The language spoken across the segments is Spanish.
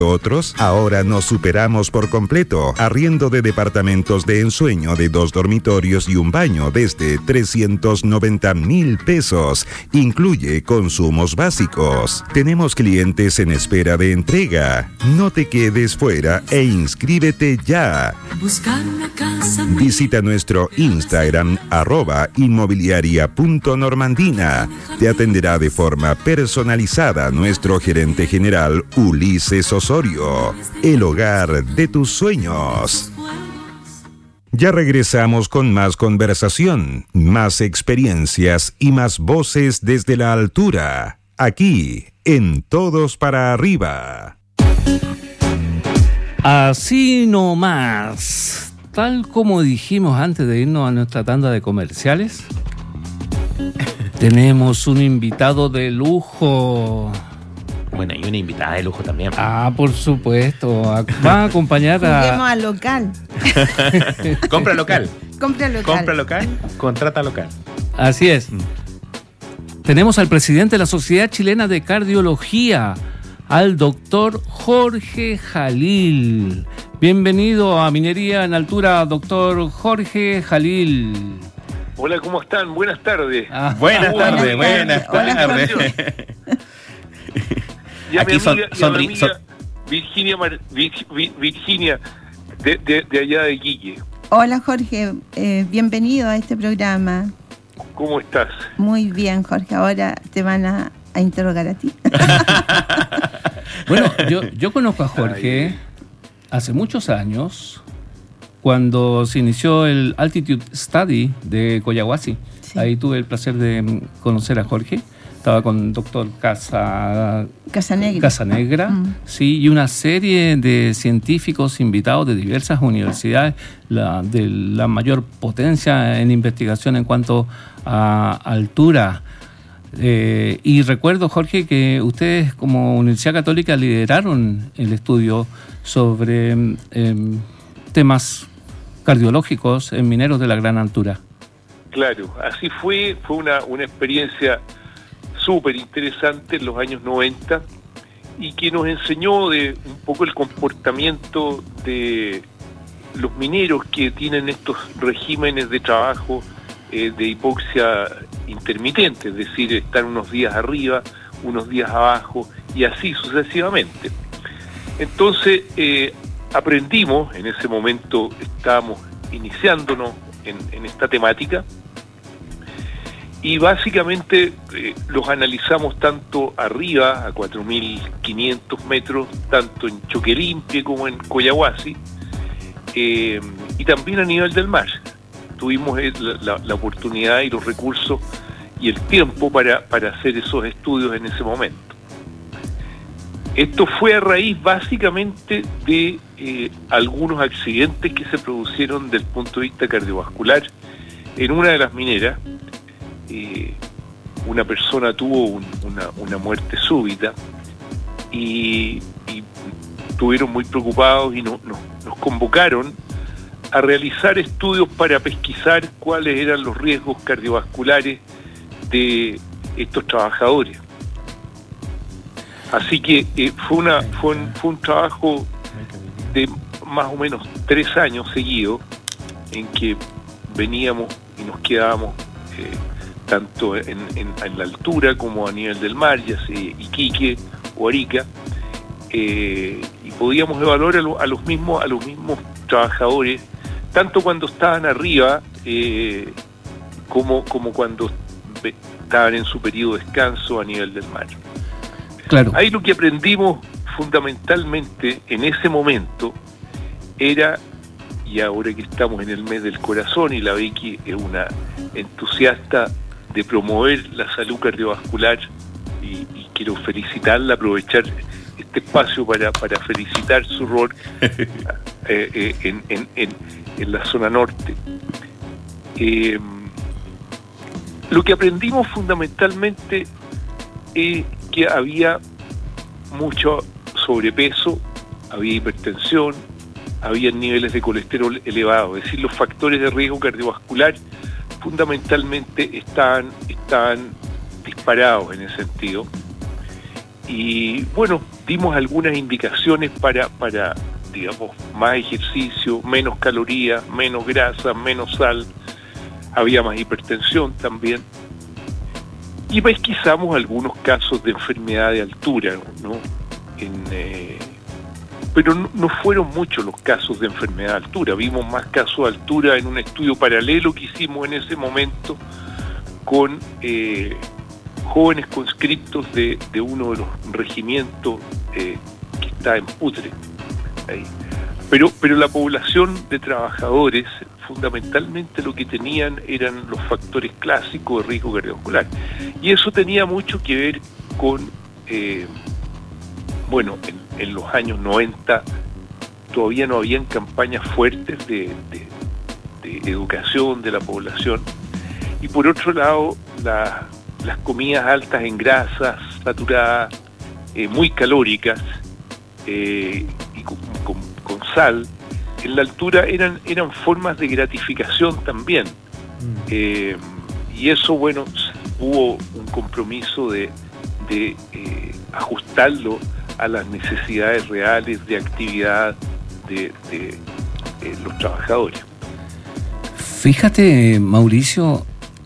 Otros, ahora nos superamos por completo. Arriendo de departamentos de ensueño de 2 dormitorios y un baño desde 390,000 pesos. Incluye consumos básicos. Tenemos clientes en espera de entrega. No te quedes fuera e inscríbete ya. Visita nuestro Instagram @inmobiliaria.normandina. Te atenderá de forma personalizada nuestro gerente general Ulises Osorio. El hogar de tus sueños. Ya regresamos con más conversación, más experiencias y más voces desde la altura. Aquí, en Todos para Arriba. Así nomás. Tal como dijimos antes de irnos a nuestra tanda de comerciales, tenemos un invitado de lujo. Bueno, y una invitada de lujo también. Por supuesto. Va a acompañar a... Juguemos al local. Compra local. Compra local. Compra local, contrata local. Así es. Tenemos al presidente de la Sociedad Chilena de Cardiología, al doctor Jorge Jalil. Bienvenido a Minería en Altura, doctor Jorge Jalil. Hola, ¿cómo están? Buenas tardes. Buenas tardes. Y a Aquí mi amiga Virginia de allá de Quique. Hola Jorge, bienvenido a este programa. ¿Cómo estás? Muy bien, Jorge, ahora te van a interrogar a ti. Bueno, yo conozco a Jorge hace muchos años, cuando se inició el Altitude Study de Collahuasi. Sí. Ahí tuve el placer de conocer a Jorge. Estaba con el doctor Casanegra, sí, y una serie de científicos invitados de diversas universidades, de la mayor potencia en investigación en cuanto a altura. Y recuerdo, Jorge, que ustedes como Universidad Católica lideraron el estudio sobre temas cardiológicos en mineros de la gran altura. Claro, así fue una experiencia súper interesante en los años 90 y que nos enseñó de un poco el comportamiento de los mineros que tienen estos regímenes de trabajo de hipoxia intermitente, es decir, están unos días arriba, unos días abajo y así sucesivamente. Entonces aprendimos, en ese momento estábamos iniciándonos en esta temática, y básicamente los analizamos tanto arriba, a 4.500 metros, tanto en Choquelimpie como en Collahuasi, y también a nivel del mar. Tuvimos la oportunidad y los recursos y el tiempo para hacer esos estudios en ese momento. Esto fue a raíz básicamente de algunos accidentes que se produjeron desde el punto de vista cardiovascular en una de las mineras. Una persona tuvo una muerte súbita y estuvieron muy preocupados y nos convocaron a realizar estudios para pesquisar cuáles eran los riesgos cardiovasculares de estos trabajadores. Así que fue un trabajo de más o menos 3 años seguidos en que veníamos y nos quedábamos tanto en la altura como a nivel del mar, ya sea Iquique o Arica, y podíamos evaluar a los mismos trabajadores, tanto cuando estaban arriba como cuando estaban en su periodo de descanso a nivel del mar. Claro. Ahí lo que aprendimos fundamentalmente en ese momento era, y ahora que estamos en el mes del corazón y la Vicky es una entusiasta de promover la salud cardiovascular y quiero felicitarla, aprovechar este espacio para felicitar su rol en la zona norte. Lo que aprendimos fundamentalmente es que había mucho sobrepeso, había hipertensión, había niveles de colesterol elevados, es decir, los factores de riesgo cardiovascular fundamentalmente estaban disparados en ese sentido, Y bueno, dimos algunas indicaciones para digamos, más ejercicio, menos calorías, menos grasa, menos sal. Había más hipertensión también. Y pesquisamos algunos casos de enfermedad de altura, ¿no? Pero no fueron muchos los casos de enfermedad de altura. Vimos más casos de altura en un estudio paralelo que hicimos en ese momento con jóvenes conscriptos de uno de los regimientos que está en Putre. Ahí. Pero la población de trabajadores, fundamentalmente lo que tenían eran los factores clásicos de riesgo cardiovascular. Y eso tenía mucho que ver con, en los años 90 todavía no habían campañas fuertes de educación de la población. Y por otro lado, las comidas altas en grasas, saturadas, muy calóricas, y con sal, en la altura eran formas de gratificación también. Y eso, bueno, hubo un compromiso de ajustarlo a las necesidades reales de actividad de los trabajadores. Fíjate, Mauricio,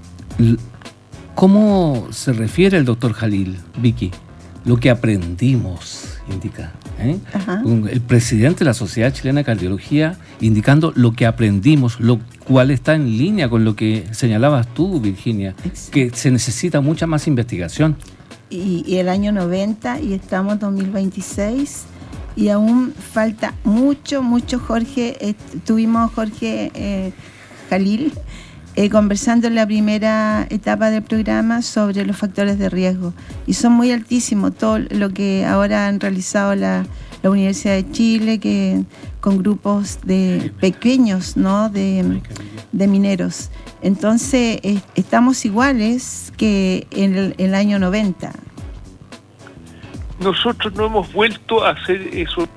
¿cómo se refiere el doctor Jalil, Vicky? Lo que aprendimos, indica. El presidente de la Sociedad Chilena de Cardiología indicando lo que aprendimos, lo cual está en línea con lo que señalabas tú, Virginia, que se necesita mucha más investigación. Y el año 90 y estamos en 2026 y aún falta mucho, Jorge. Tuvimos Jorge Jalil conversando en la primera etapa del programa sobre los factores de riesgo y son muy altísimos todo lo que ahora han realizado la Universidad de Chile, que con grupos de pequeños, ¿no? de mineros. Entonces estamos iguales que en el año 90. Nosotros no hemos vuelto a hacer eso.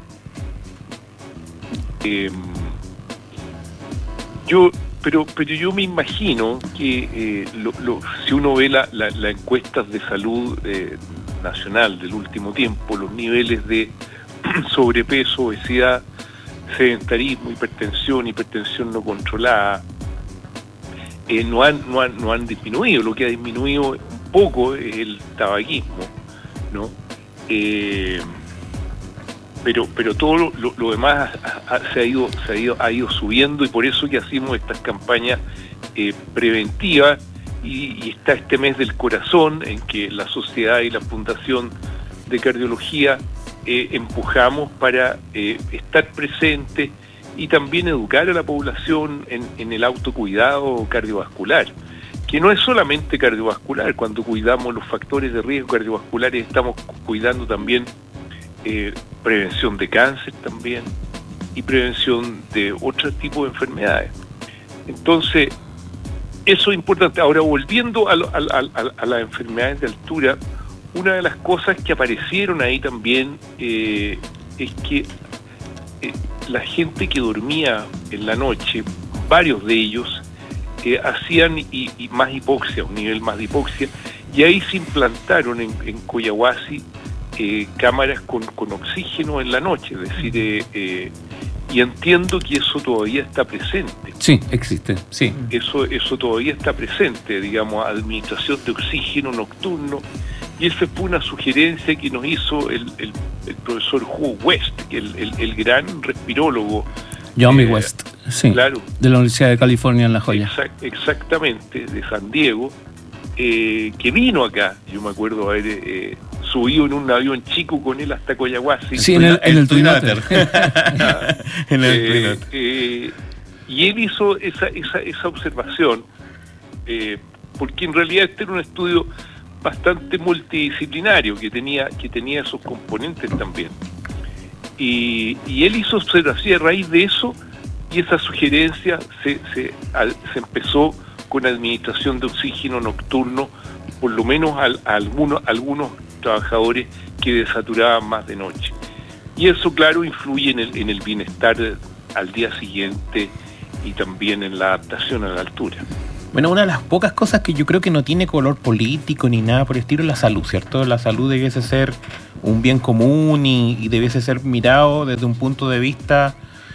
Pero yo me imagino que si uno ve las encuestas de salud nacional del último tiempo, los niveles de sobrepeso, obesidad, sedentarismo, hipertensión no controlada, no han disminuido. Lo que ha disminuido un poco es el tabaquismo, ¿no? Pero todo lo demás ha ido subiendo, y por eso que hacemos estas campañas preventivas, y está este mes del corazón en que la sociedad y la Fundación de Cardiología empujamos para estar presentes y también educar a la población en el autocuidado cardiovascular, que no es solamente cardiovascular. Cuando cuidamos los factores de riesgo cardiovasculares estamos cuidando también prevención de cáncer también y prevención de otro tipo de enfermedades. Entonces, eso es importante. Ahora, volviendo a las enfermedades de altura, una de las cosas que aparecieron ahí también es que la gente que dormía en la noche, varios de ellos hacían y más hipoxia, un nivel más de hipoxia, y ahí se implantaron en Collahuasi cámaras con oxígeno en la noche, es decir, y entiendo que eso todavía está presente. Sí, existe, sí. Eso todavía está presente, digamos, administración de oxígeno nocturno, y esa fue una sugerencia que nos hizo el profesor Hugh West, el gran respirólogo. Yomi West, sí, claro, de la Universidad de California en La Joya. Exactamente, de San Diego, que vino acá. Yo me acuerdo haber subido en un avión chico con él hasta Collahuasi. Sí, en el Twin Otter. Y él hizo esa observación, porque en realidad este era un estudio bastante multidisciplinario que tenía esos componentes también. Y él hizo observación a raíz de eso, y esa sugerencia se empezó con administración de oxígeno nocturno, por lo menos a algunos trabajadores que desaturaban más de noche. Y eso, claro, influye en el bienestar al día siguiente y también en la adaptación a la altura. Bueno, una de las pocas cosas que yo creo que no tiene color político ni nada por el estilo es la salud, ¿cierto? La salud debiese ser un bien común y debiese ser mirado desde un punto de vista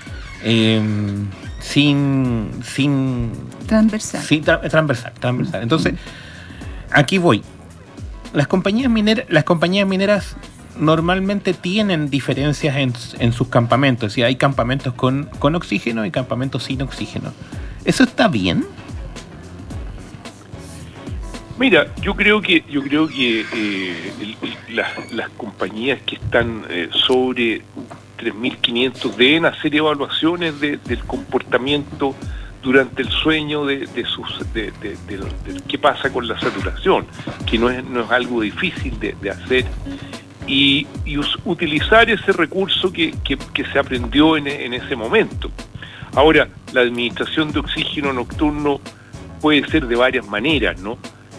sin transversal. Sí, transversal. Entonces, aquí voy. Las compañías mineras normalmente tienen diferencias en sus campamentos. O sea, hay campamentos con oxígeno y campamentos sin oxígeno. ¿Eso está bien? Mira, yo creo que las compañías que están sobre 3.500 deben hacer evaluaciones del comportamiento durante el sueño de qué pasa con la saturación, que no es algo difícil de hacer, y utilizar ese recurso que se aprendió en ese momento. Ahora, la administración de oxígeno nocturno puede ser de varias maneras, ¿no?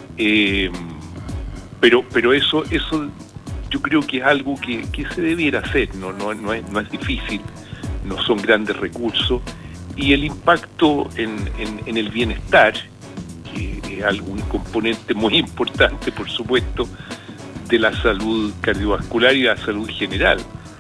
Pero eso yo creo que es algo que se debiera hacer, no es difícil, no son grandes recursos, y el impacto en el bienestar, que es un componente muy importante, por supuesto, de la salud cardiovascular y la salud general,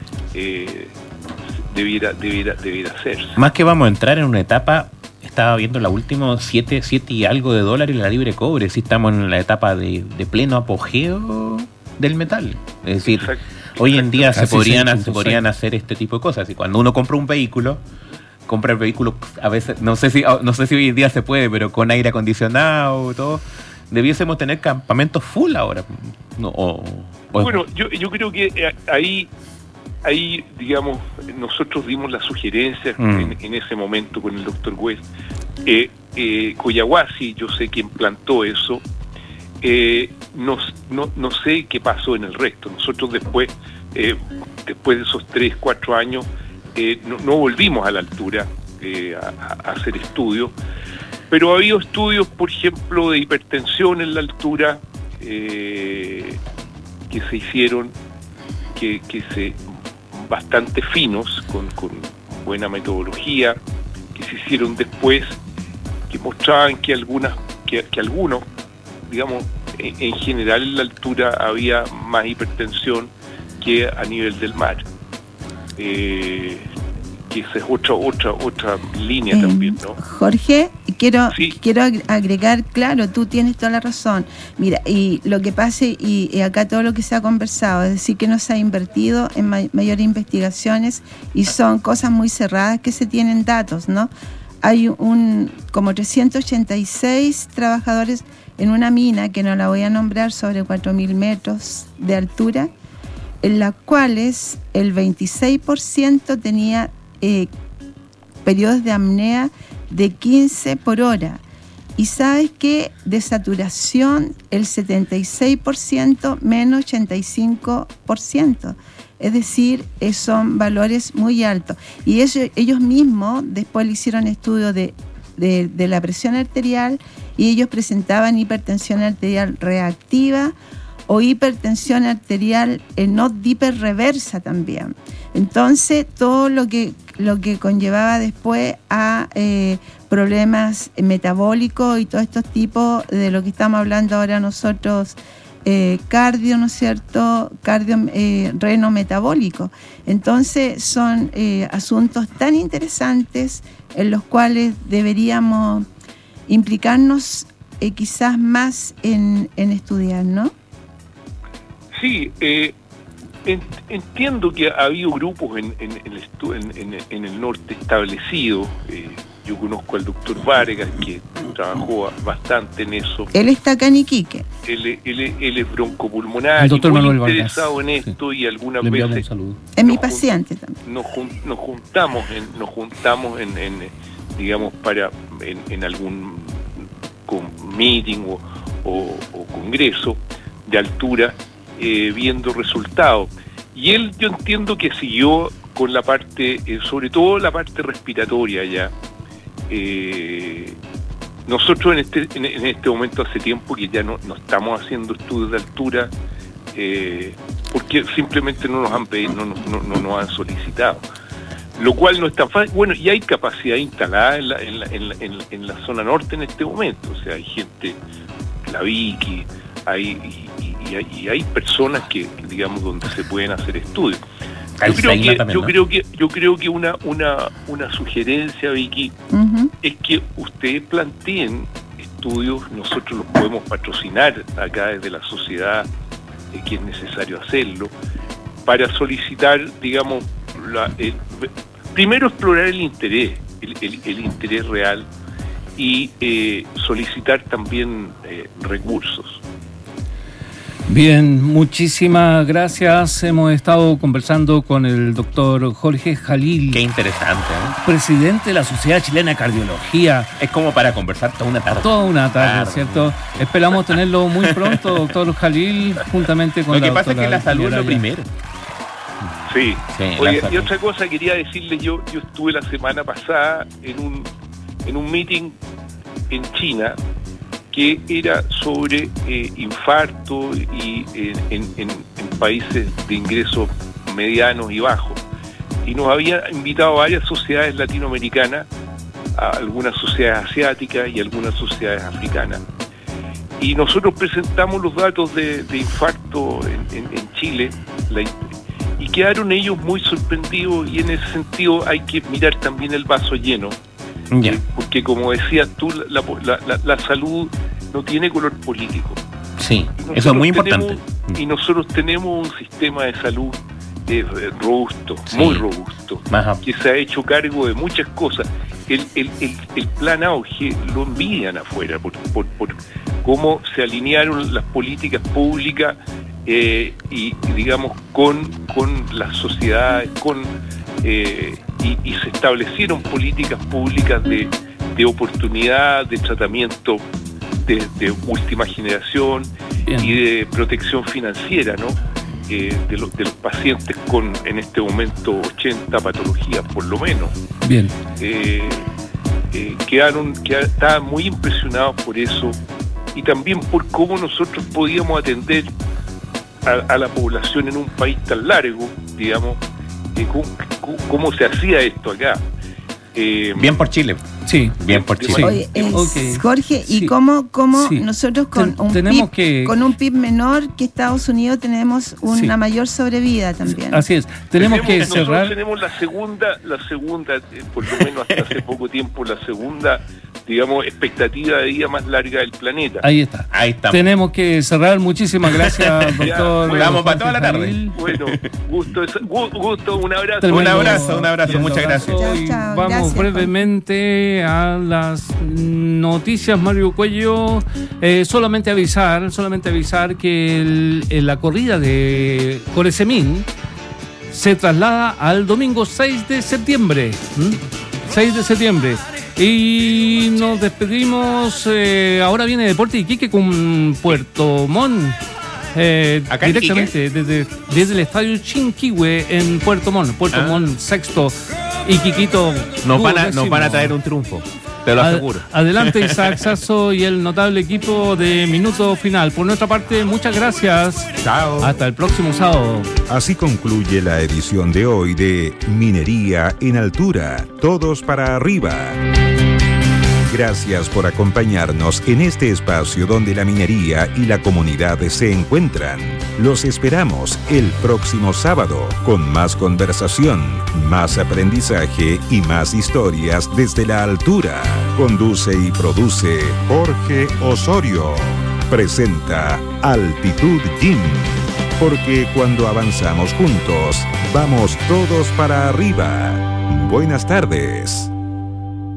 debiera hacerse. Más que vamos a entrar en una etapa, estaba viendo la última, 7 y algo de dólares la libra de cobre, si estamos en la etapa de pleno apogeo del metal. Es decir, hoy en día se podrían hacer este tipo de cosas. Y cuando uno compra el vehículo a veces, no sé si hoy en día se puede, pero con aire acondicionado y todo, debiésemos tener campamentos full ahora. Bueno, yo creo que ahí, digamos, nosotros dimos la sugerencia en ese momento con el Dr. West. Coyahuasi, yo sé quién plantó eso. No sé qué pasó en el resto. Nosotros después de esos 3-4 años, no volvimos a la altura a hacer estudios. Pero ha habido estudios, por ejemplo, de hipertensión en la altura que se hicieron, que bastante finos, con buena metodología, que se hicieron después, que mostraban que algunos, digamos, en general en la altura había más hipertensión que a nivel del mar. Que esa es otra línea también, ¿no? Jorge, quiero agregar, claro, tú tienes toda la razón. Mira, y lo que pasa, y acá todo lo que se ha conversado, es decir, que no se ha invertido en mayores investigaciones, y son cosas muy cerradas que se tienen datos, ¿no? Hay como 386 trabajadores en una mina, que no la voy a nombrar, sobre 4.000 metros de altura, en las cuales el 26% tenía periodos de apnea de 15 por hora. Y sabes que de saturación el 76% menos 85%. Es decir, son valores muy altos. Y ellos mismos después le hicieron estudios de la presión arterial, y ellos presentaban hipertensión arterial reactiva o hipertensión arterial no hiperreversa también. Entonces, todo lo que conllevaba después a problemas metabólicos y todos estos tipos de lo que estamos hablando ahora nosotros, cardio, ¿no es cierto? Cardio, reno metabólico. Entonces, son asuntos tan interesantes en los cuales deberíamos implicarnos quizás más en estudiar, ¿no? Sí, entiendo que ha habido grupos en el norte establecidos. Yo conozco al doctor Vargas, que trabajó bastante en eso. Él está acá en Iquique. Él es broncopulmonar, el doctor y muy Manuel interesado Vargas, en esto, y algunas le enviamos veces un saludo. Es mi paciente también. Nos juntamos digamos, en algún meeting o congreso de altura, viendo resultados. Y él, yo entiendo que siguió con la parte, sobre todo la parte respiratoria ya. Nosotros en este momento, hace tiempo que ya no estamos haciendo estudios de altura, porque simplemente no nos han pedido, no nos han solicitado, lo cual no es tan fácil. Bueno, y hay capacidad instalada en la zona norte en este momento. O sea, hay gente, la Vicky, hay y hay personas que, digamos, donde se pueden hacer estudios. Yo creo que una sugerencia, Vicky, es que ustedes planteen estudios, nosotros los podemos patrocinar acá desde la sociedad, que es necesario hacerlo, para solicitar, digamos, primero explorar el interés, el interés real, y solicitar también recursos. Bien, muchísimas gracias. Hemos estado conversando con el doctor Jorge Jalil. Qué interesante, ¿eh? Presidente de la Sociedad Chilena de Cardiología. Es como para conversar toda una tarde. Toda una tarde, ¿cierto? Esperamos tenerlo muy pronto, doctor Jalil, juntamente con la doctora. Lo que pasa es que la salud es lo primero. Sí. Oye, y otra cosa quería decirles, yo estuve la semana pasada en un meeting en China que era sobre infarto y en países de ingresos medianos y bajos. Y nos habían invitado varias sociedades latinoamericanas, a algunas sociedades asiáticas y algunas sociedades africanas. Y nosotros presentamos los datos de infarto en Chile, y quedaron ellos muy sorprendidos, y en ese sentido hay que mirar también el vaso lleno. Porque como decías tú, la salud no tiene color político. Sí, eso es muy importante. Y nosotros tenemos un sistema de salud robusto, muy robusto, que se ha hecho cargo de muchas cosas. El plan Auge lo envidian afuera por cómo se alinearon las políticas públicas y digamos con las sociedades, y se establecieron políticas públicas de oportunidad, de tratamiento de última generación. Bien. Y de protección financiera, ¿no? De los pacientes con, en este momento, 80 patologías por lo menos. Bien. Estaban muy impresionados por eso, y también por cómo nosotros podíamos atender a la población en un país tan largo, digamos, cómo se hacía esto acá. Bien por Chile. Sí, bien por Chile. Oye, Jorge, ¿y cómo nosotros con un PIB menor que Estados Unidos tenemos una mayor sobrevida también? Así es. Tenemos que cerrar. Tenemos la segunda, por lo menos hasta hace poco tiempo, la segunda, digamos, expectativa de vida más larga del planeta. Ahí está. Ahí está. Tenemos que cerrar. Muchísimas gracias, doctor. Vamos para toda la tarde. Bueno, gusto, un abrazo. Un abrazo, muchas gracias. Chao, vamos gracias, brevemente a las noticias, Mario Cuello. Solamente avisar que la corrida de Corecemín se traslada al domingo 6 de septiembre. 6 de septiembre. Y nos despedimos. Ahora viene Deporte Iquique con Puerto Montt. Directamente desde el estadio Chinquihue en Puerto Montt. Puerto Montt sexto. Iquiquito nos van a traer un triunfo, te lo aseguro. Adelante Isaac Sasso y el notable equipo de Minuto Final. Por nuestra parte, muchas gracias. Chao. Hasta el próximo sábado. Así concluye la edición de hoy de Minería en Altura. Todos para arriba. Gracias por acompañarnos en este espacio donde la minería y la comunidad se encuentran. Los esperamos el próximo sábado con más conversación, más aprendizaje y más historias desde la altura. Conduce y produce Jorge Osorio. Presenta Altitud Gym. Porque cuando avanzamos juntos, vamos todos para arriba. Buenas tardes.